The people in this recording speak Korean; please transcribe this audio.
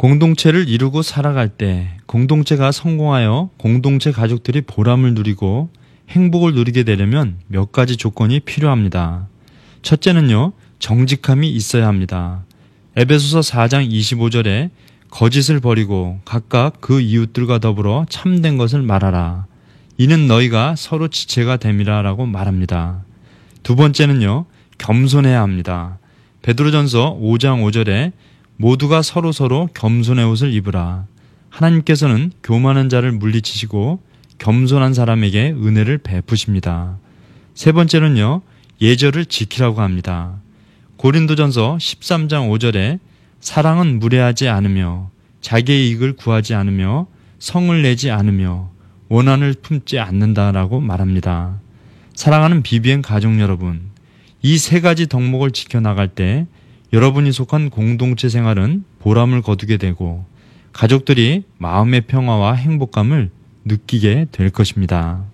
공동체를 이루고 살아갈 때 공동체가 성공하여 공동체 가족들이 보람을 누리고 행복을 누리게 되려면 몇 가지 조건이 필요합니다. 첫째는요, 정직함이 있어야 합니다. 에베소서 4장 25절에 거짓을 버리고 각각 그 이웃들과 더불어 참된 것을 말하라. 이는 너희가 서로 지체가 됨이라 라고 말합니다. 두 번째는요, 겸손해야 합니다. 베드로전서 5장 5절에 모두가 서로 겸손의 옷을 입으라. 하나님께서는 교만한 자를 물리치시고 겸손한 사람에게 은혜를 베푸십니다. 세 번째는요, 예절을 지키라고 합니다. 고린도전서 13장 5절에 사랑은 무례하지 않으며 자기의 이익을 구하지 않으며 성을 내지 않으며 원한을 품지 않는다라고 말합니다. 사랑하는 BBN 가족 여러분, 이 세 가지 덕목을 지켜나갈 때 여러분이 속한 공동체 생활은 보람을 거두게 되고 가족들이 마음의 평화와 행복감을 느끼게 될 것입니다.